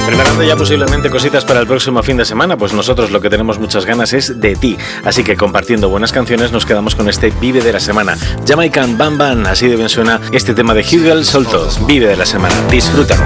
Preparando ya posiblemente cositas para el próximo fin de semana, pues nosotros lo que tenemos muchas ganas es de ti. Así que compartiendo buenas canciones nos quedamos con este Vive de la Semana. Jamaican Bam Bam, así de bien suena este tema de Hugel Solto. Vive de la Semana. Disfrútalo.